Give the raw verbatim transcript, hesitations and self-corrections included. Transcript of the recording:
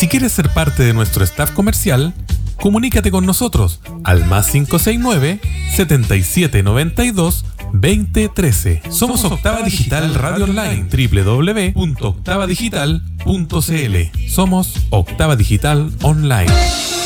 Si quieres ser parte de nuestro staff comercial, comunícate con nosotros al más cinco seis nueve, setenta y siete noventa y dos, veinte trece. Somos Octava Digital Radio Online, doble u doble u doble u punto octava digital punto c l. Somos Octava Digital Online.